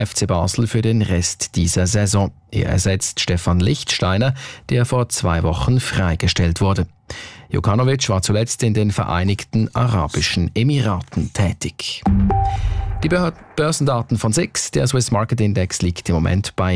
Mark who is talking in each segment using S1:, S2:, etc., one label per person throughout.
S1: FC Basel für den Rest dieser Saison. Er ersetzt Stefan Lichtsteiner, der vor 2 Wochen freigestellt wurde. Jokanovic war zuletzt in den Vereinigten Arabischen Emiraten tätig. Die Börsendaten von SIX, der Swiss Market Index, liegt im Moment bei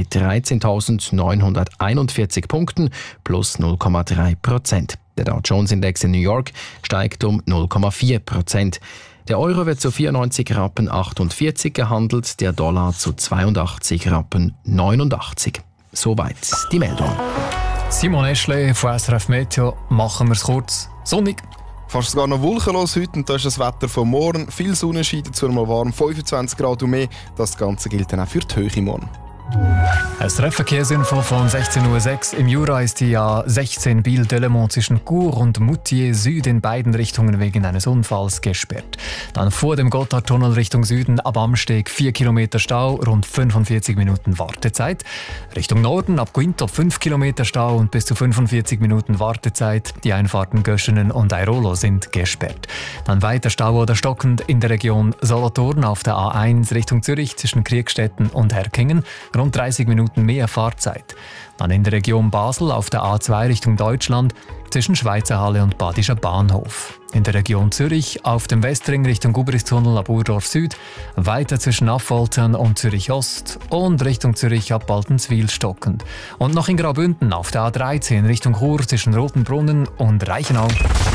S1: 13.941 Punkten plus 0,3%. Der Dow Jones Index in New York steigt um 0,4%. Der Euro wird zu 94,48 Rappen gehandelt, der Dollar zu 82,89 Rappen. Soweit die Meldung.
S2: Simon Eschle von SRF Meteo, machen wir es kurz. Sonnig.
S3: Fast sogar noch wolkenlos heute und das ist das Wetter von morgen. Viel Sonnenschein, dazu mal warm, 25 Grad und mehr. Das Ganze gilt dann auch für die Höhe morgen.
S2: Ein Treffverkehrsinfo von 16.06 Uhr. Im Jura ist die A16 Biel-Delemont zwischen Chur und Moutier Süd in beiden Richtungen wegen eines Unfalls gesperrt. Dann vor dem Gotthardtunnel Richtung Süden ab Amsteg 4 Kilometer Stau, rund 45 Minuten Wartezeit. Richtung Norden ab Guinto 5 Kilometer Stau und bis zu 45 Minuten Wartezeit. Die Einfahrten Göschenen und Airolo sind gesperrt. Dann weiter Stau oder stockend in der Region Solothurn auf der A1 Richtung Zürich zwischen Kriegstetten und Herkingen. Rund 30 Minuten mehr Fahrzeit. Dann in der Region Basel auf der A2 Richtung Deutschland zwischen Schweizer Halle und Badischer Bahnhof. In der Region Zürich auf dem Westring Richtung Gubristunnel ab Urdorf Süd, weiter zwischen Affoltern und Zürich Ost und Richtung Zürich ab Baltenswil stockend. Und noch in Graubünden auf der A13 Richtung Chur zwischen Rotenbrunnen und Reichenau.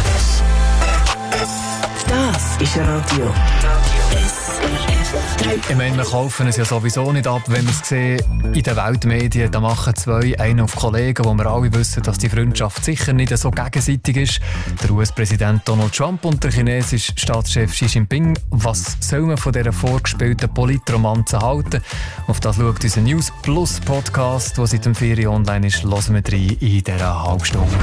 S4: Das ist Radio.
S2: Ich meine, wir kaufen es ja sowieso nicht ab, wenn wir es sehen in den Weltmedien. Da machen 2 einen auf Kollegen, wo wir alle wissen, dass die Freundschaft sicher nicht so gegenseitig ist. Der US-Präsident Donald Trump und der chinesische Staatschef Xi Jinping. Was soll man von dieser vorgespielten Politromanze halten? Auf das schaut unser News Plus Podcast, der seit dem Ferien online ist. Hören wir rein in dieser Halbstunde.